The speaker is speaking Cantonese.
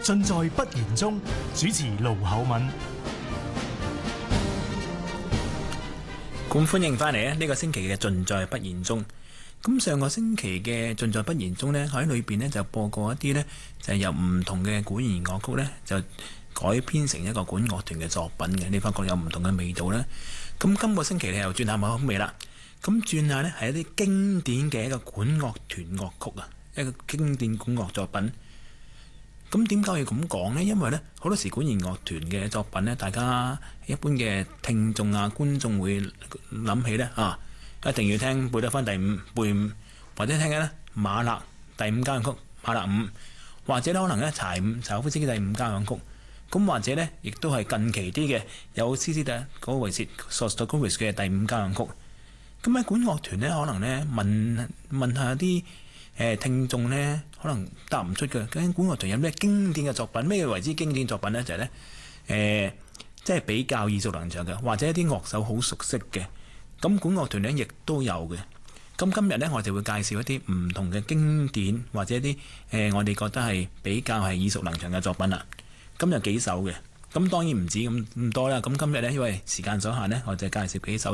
盡在不言中。主持盧厚敏。 咁歡迎翻嚟呢個星期嘅盡在不言中。咁上個星期嘅盡在不言中呢，喺裏邊呢就播過一啲呢，就係由唔同嘅管弦樂曲呢，就改編成一個管樂團嘅作品嘅。你發覺有唔同嘅味道呢。咁今個星期你又轉下口味啦。咁轉下呢係一啲經典嘅一個管樂團樂曲啊，一個經典管樂作品。咁點解要咁講呢？因為呢，好多時管弦樂團嘅作品呢，大家一般嘅聽眾啊、觀眾會諗起呢，一定要聽貝多芬第五、貝五，或者聽緊呢馬勒第五交響曲、馬勒五，或者呢可能呢柴可夫斯基第五交響曲。咁或者呢，亦都係近期啲嘅有斯特哥維契 Shostakovich 嘅第五交響曲。咁喺管樂團呢，可能呢問下啲聽眾呢，可能答唔出嘅。究竟管樂團有咩經典嘅作品？咩為之經典作品呢？就係呢，即係比較耳熟能詳嘅，或者一啲樂手好熟悉嘅。咁管樂團呢亦都有嘅。咁今日呢，我就會介紹一啲唔同嘅經典，或者一啲我哋覺得係比較係耳熟能詳嘅作品啦。今日幾首嘅，咁當然唔止咁多啦。咁今日呢，因為時間所限呢，我就介紹幾首